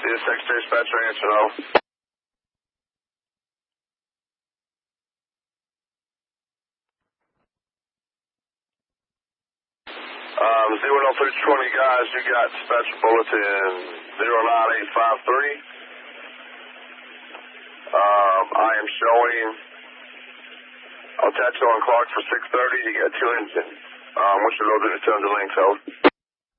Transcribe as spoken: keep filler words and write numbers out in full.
This Secretary Dispatcher, answer no. Um, zero one three twenty guys, you got dispatcher bulletin zero nine eight five three. Um, I am showing I'll attach on clock for six thirty. You got two engines. Um, what's your load in the tons of length, hold?